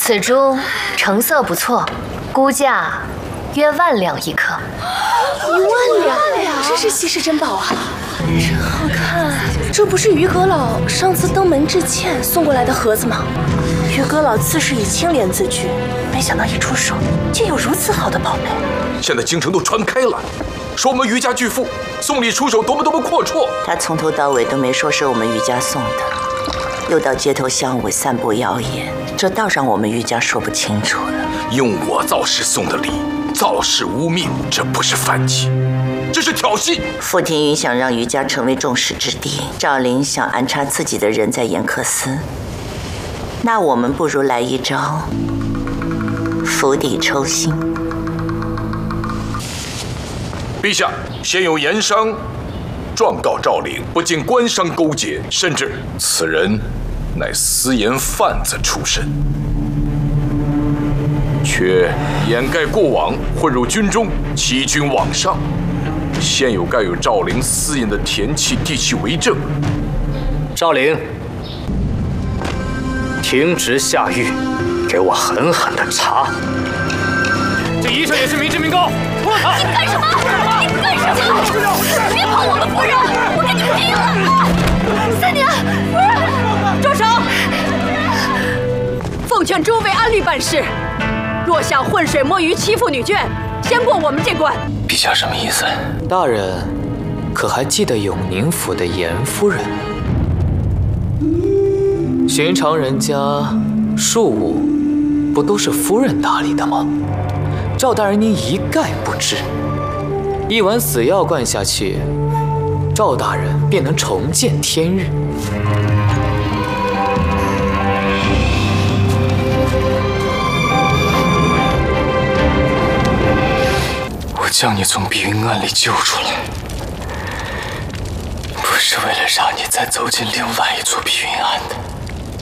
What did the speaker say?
此珠成色不错，估价约10000两一颗。 1万两，这是稀世珍宝啊！真好看，这不是于阁老上次登门致歉送过来的盒子吗？于阁老自是以清廉自居，没想到一出手竟有如此好的宝贝。 现在京城都传开了，说我们于家巨富，送礼出手多么阔绰。 他从头到尾都没说是我们于家送的，又到街头巷尾散布谣言，这倒让我们于家说不清楚了。 用我造势送的礼，造势污蔑，这不是反击，这是挑衅。 傅庭云想让于家成为众矢之的，赵灵想安插自己的人在严克司，那我们不如来一招釜底抽薪。 陛下，先有盐商状告赵灵不仅官商勾结，甚至此人乃私盐贩子出身，却掩盖过往，混入军中，欺君罔上。现有盖有赵灵私盐的田契、地契为证。 赵灵，停职下狱，给我狠狠的查！这医生也是民脂民膏，除了他！ 你干什么？你干什么？别碰我们夫人！我跟你拼了！三娘，夫人， 住手！奉劝诸位按律办事，若想浑水摸鱼欺负女眷，先过我们这关。 陛下什么意思？ 大人，可还记得永宁府的严夫人？寻常人家庶务不都是夫人打理的吗？赵大人您一概不知，一碗死药灌下去，赵大人便能重见天日。 我将你从避孕案里救出来，不是为了让你再走进另外一座避孕案的。